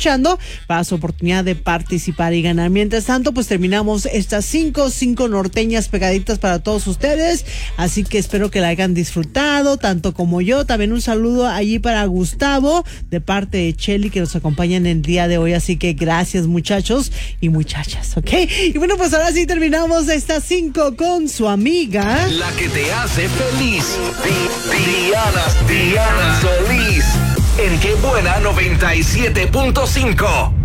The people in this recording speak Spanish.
escuchando para su oportunidad de participar y ganar. Mientras tanto, pues terminamos estas cinco norteñas pegaditas para todos ustedes, así que espero que la hayan disfrutado tanto como yo. También un saludo allí para Gustavo de parte de Cheli, que nos acompañan el día de hoy, así que gracias muchachos y muchachas, ¿ok? Y bueno, pues ahora sí terminamos estas 5 con su amiga, la que te hace feliz, Diana Solís, en Qué Buena 97.5.